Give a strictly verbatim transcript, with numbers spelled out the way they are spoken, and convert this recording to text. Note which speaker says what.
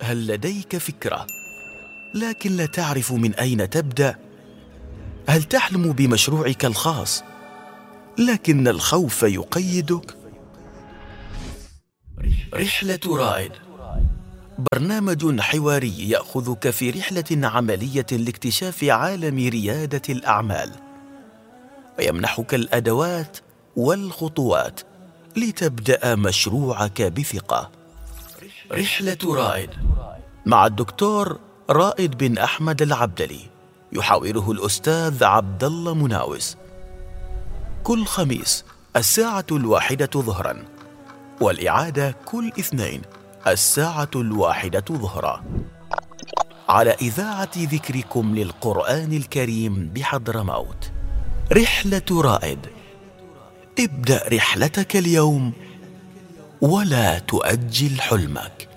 Speaker 1: هل لديك فكرة لكن لا تعرف من أين تبدأ؟ هل تحلم بمشروعك الخاص لكن الخوف يقيدك؟ رحلة رائد برنامج حواري يأخذك في رحلة عملية لاكتشاف عالم ريادة الأعمال، ويمنحك الأدوات والخطوات لتبدأ مشروعك بثقة. رحلة رائد مع الدكتور رائد بن أحمد العبدلي، يحاوره الأستاذ عبد الله مناوس، كل خميس الساعة الواحدة ظهرا، والإعادة كل اثنين الساعة الواحدة ظهرا، على إذاعة ذكركم للقرآن الكريم بحضرموت. رحلة رائد، ابدأ رحلتك اليوم ولا تؤجل حلمك.